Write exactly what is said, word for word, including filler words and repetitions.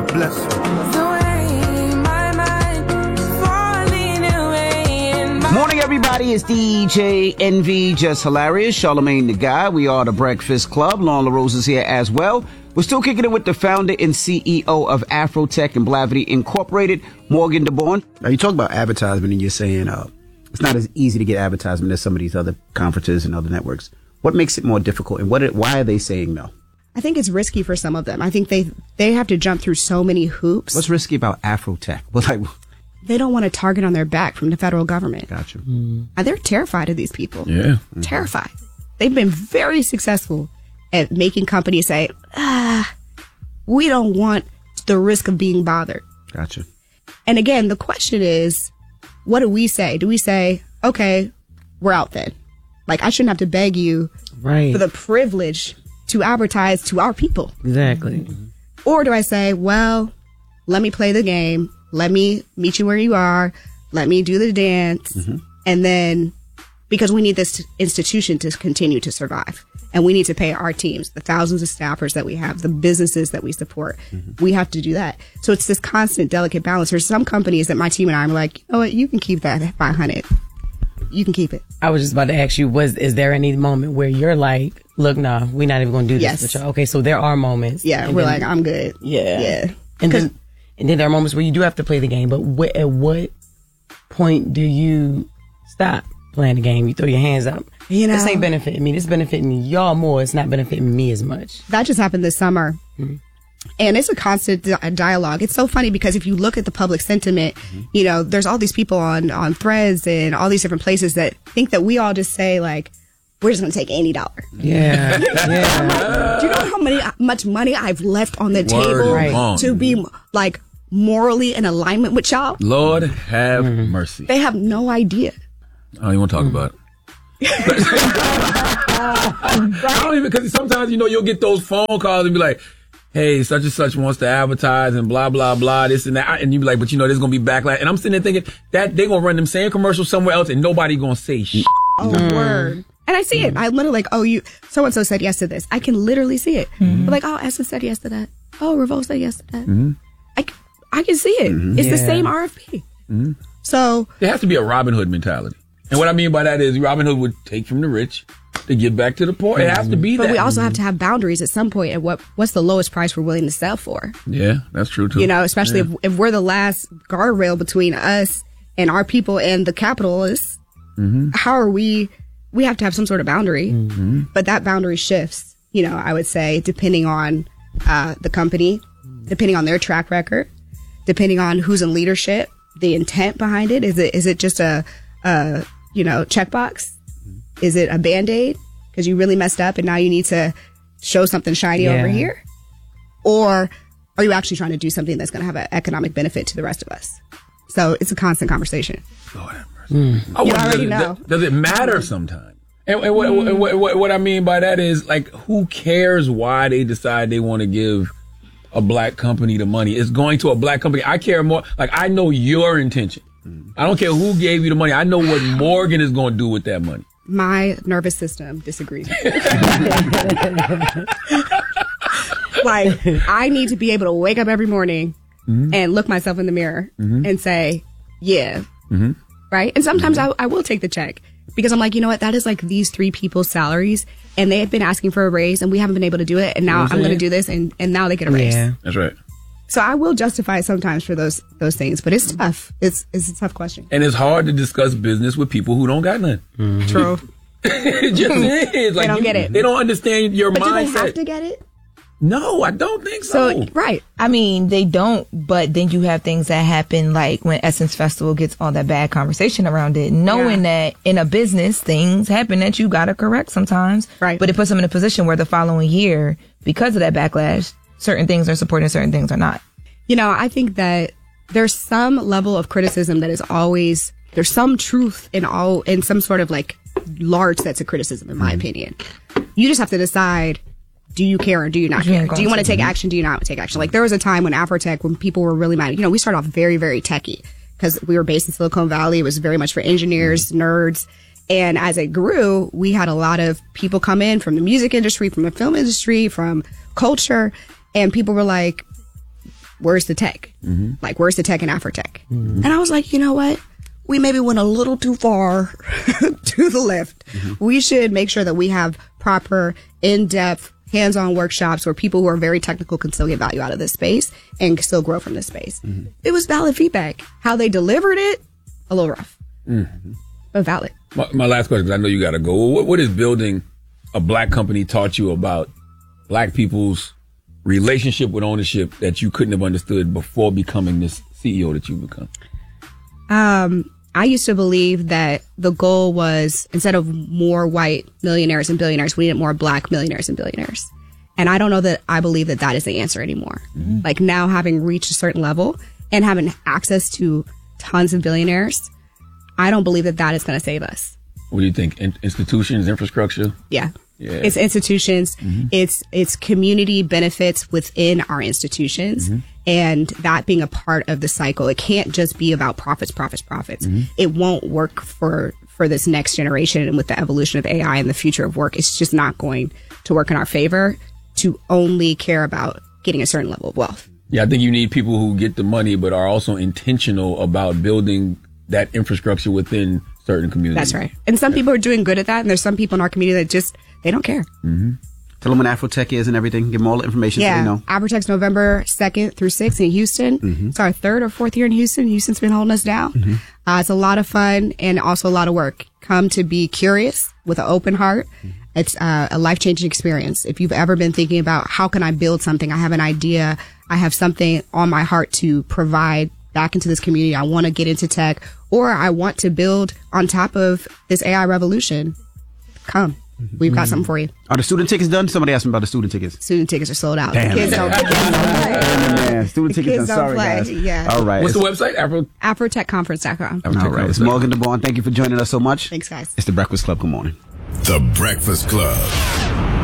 bless you. Morning, everybody. It's D J Envy, Just Hilarious, Charlamagne the Guy. We are the Breakfast Club. Lauren LaRose is here as well. We're still kicking it with the founder and C E O of Afrotech and Blavity Incorporated, Morgan DeBorn. Now, you talk about advertisement and you're saying uh, it's not as easy to get advertisement as some of these other conferences and other networks. What makes it more difficult, and what? why are they saying no? I think it's risky for some of them. I think they they have to jump through so many hoops. What's risky about Afrotech? Well, like, they don't want a target on their back from the federal government. Gotcha. Mm. And they're terrified of these people. Yeah. Mm-hmm. Terrified. They've been very successful at making companies say, ah, we don't want the risk of being bothered. Gotcha. And again, the question is, what do we say? Do we say, okay, we're out then? Like, I shouldn't have to beg you right. for the privilege to advertise to our people. Exactly. Mm-hmm. Or do I say, well, let me play the game. Let me meet you where you are. Let me do the dance. Mm-hmm. And then, because we need this institution to continue to survive. And we need to pay our teams, the thousands of staffers that we have, the businesses that we support. Mm-hmm. We have to do that. So it's this constant, delicate balance. There's some companies that my team and I are like, you know what, you can keep that five hundred. You can keep it. I was just about to ask you, was is there any moment where you're like, look, nah, we're not even going to do this yes. with y'all? Okay, so there are moments. Yeah, we're then, like, I'm good. Yeah. Yeah. And then, and then there are moments where you do have to play the game, but wh- at what point do you stop playing the game? You throw your hands up. You know, this ain't benefiting me. This is benefiting y'all more. It's not benefiting me as much. That just happened this summer. Mm-hmm. And it's a constant di- dialogue. It's so funny because if you look at the public sentiment, mm-hmm. you know, there's all these people on, on Threads and all these different places that think that we all just say, like, we're just going to take any dollar. Yeah. yeah. Do you know how many much money I've left on the Word table right. to be, like, morally in alignment with y'all? Lord have mm-hmm. mercy. They have no idea. I don't even want to talk mm-hmm. about it. I don't even, because sometimes, you know, you'll get those phone calls and be like, hey, such and such wants to advertise and blah, blah, blah, this and that. And you be like, but you know, there's going to be backlash. And I'm sitting there thinking that they're going to run them same commercials somewhere else and nobody going to say shit. Oh, mm. word. And I see it. I literally like, oh, you, so-and-so said yes to this. I can literally see it. Mm-hmm. But like, oh, Essence said yes to that. Oh, Revolt said yes to that. Mm-hmm. I, I can see it. Mm-hmm. It's yeah. the same R F P. Mm-hmm. So. There has to be a Robin Hood mentality. And what I mean by that is Robin Hood would take from the rich to give back to the poor. It has to be but that. But we also have to have boundaries at some point at what what's the lowest price we're willing to sell for. Yeah, that's true too. You know, especially yeah. if, if we're the last guardrail between us and our people and the capitalists. Mm-hmm. How are we? We have to have some sort of boundary. Mm-hmm. But that boundary shifts, you know, I would say, depending on uh, the company, depending on their track record, depending on who's in leadership, the intent behind it. Is it is it just a, a you know, checkbox? Is it a Band-Aid? Because you really messed up and now you need to show something shiny yeah. over here? Or are you actually trying to do something that's going to have an economic benefit to the rest of us? So it's a constant conversation. Lord have mercy. Mm. Oh, you well, already does, know. Does, does it matter sometimes? And, and what, mm. what, what, what I mean by that is, like, who cares why they decide they want to give a black company the money? It's going to a black company. I care more. Like, I know your intention. I don't care who gave you the money. I know what Morgan is going to do with that money. My nervous system disagrees. Like, I need to be able to wake up every morning mm-hmm. and look myself in the mirror mm-hmm. and say, yeah. Mm-hmm. Right? And sometimes mm-hmm. I, I will take the check because I'm like, you know what? That is like these three people's salaries and they have been asking for a raise and we haven't been able to do it. And now I'm going to do this and, and now they get a raise. Yeah. That's right. So I will justify it sometimes for those those things, but it's tough. It's it's a tough question. And it's hard to discuss business with people who don't got none. Mm-hmm. True. It just is. Like, they don't you, get it. They don't understand your but mindset. But do they have to get it? No, I don't think so. So, right. I mean, they don't, but then you have things that happen like when Essence Festival gets all that bad conversation around it, knowing yeah. that in a business, things happen that you gotta correct sometimes. Right. But it puts them in a position where the following year, because of that backlash, certain things are supported and certain things are not. You know, I think that there's some level of criticism that is always, there's some truth in all, in some sort of like large sets of criticism, in my mm. opinion. You just have to decide, do you care or do you not care? Do you want to take action? Do you not want to take action? Like there was a time when Afrotech, when people were really mad, you know, we started off very, very techie because we were based in Silicon Valley. It was very much for engineers, mm. nerds. And as it grew, we had a lot of people come in from the music industry, from the film industry, from culture. And people were like, where's the tech? Mm-hmm. Like, where's the tech in Afrotech? Mm-hmm. And I was like, you know what? We maybe went a little too far to the left. Mm-hmm. We should make sure that we have proper, in-depth, hands-on workshops where people who are very technical can still get value out of this space and still grow from this space. Mm-hmm. It was valid feedback. How they delivered it, a little rough, mm-hmm. but valid. My, my last question, because I know you got to go. What, what is building a black company taught you about black people's relationship with ownership that you couldn't have understood before becoming this C E O that you've become? Um, I used to believe that the goal was, instead of more white millionaires and billionaires, we needed more black millionaires and billionaires. And I don't know that I believe that that is the answer anymore. Mm-hmm. Like, now, having reached a certain level and having access to tons of billionaires, I don't believe that that is going to save us. What do you think? In- institutions, infrastructure? Yeah. Yeah. It's institutions. Mm-hmm. It's it's community benefits within our institutions, mm-hmm. and that being a part of the cycle. It can't just be about profits, profits, profits. Mm-hmm. It won't work for for this next generation, and with the evolution of A I and the future of work, it's just not going to work in our favor to only care about getting a certain level of wealth. Yeah, I think you need people who get the money but are also intentional about building that infrastructure within certain communities. That's right. And some people are doing good at that, and there's some people in our community that just, they don't care. Mm-hmm. Tell them when Afrotech is and everything. Give them all the information yeah. so they know. Afrotech's November second through sixth in Houston. Mm-hmm. It's our third or fourth year in Houston. Houston's been holding us down. Mm-hmm. Uh, it's a lot of fun and also a lot of work. Come to be curious with an open heart. Mm-hmm. It's uh, a life-changing experience. If you've ever been thinking about, how can I build something? I have an idea. I have something on my heart to provide back into this community. I want to get into tech, or I want to build on top of this A I revolution. Come. We've got something for you. Are the student tickets done? Somebody asked me about the student tickets. Student tickets are sold out. Damn. The kids don't play. Man, student The tickets kids done. don't Sorry, play. guys. Yeah. All right. What's the website? Afro? Afrotech Conference dot com. All right. It's Morgan DeBorn. Thank you for joining us so much. Thanks, guys. It's The Breakfast Club. Good morning. The Breakfast Club.